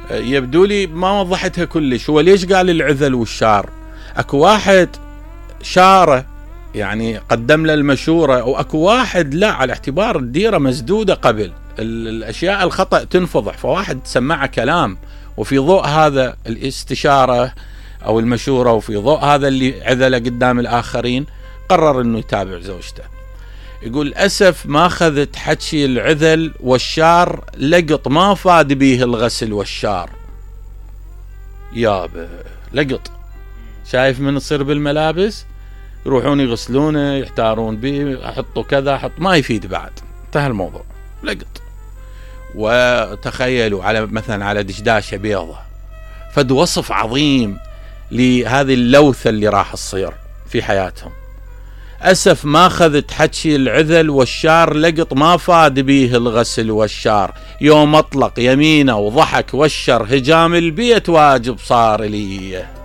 يبدو لي ما وضحتها كلش. هو ليش قال العذل والشار؟ اكو واحد شاره يعني قدم له المشورة، واكو واحد لا، على اعتبار الديرة مسدودة قبل الاشياء الخطأ تنفضح، فواحد سمعه كلام، وفي ضوء هذا الاستشارة او المشورة وفي ضوء هذا اللي عذله قدام الاخرين قرر انه يتابع زوجته. يقول أسف ما أخذت حكي العذل والشار، لقط ما فاد بيه الغسل والشار. يابا لقط، شايف من تصير بالملابس يروحون يغسلونه يحتارون بيه، حطوا كذا ما يفيد بعد، انتهى الموضوع، لقط. وتخيلوا على مثلا على دشداشة بيضة، فد وصف عظيم لهذه اللوثة اللي راح تصير في حياتهم. أسف ما أخذت حكي العذل والشار، لقط ما فاد بيه الغسل والشار. يوم أطلق يمينه وضحك والشر، هجام البيت واجب صار لي.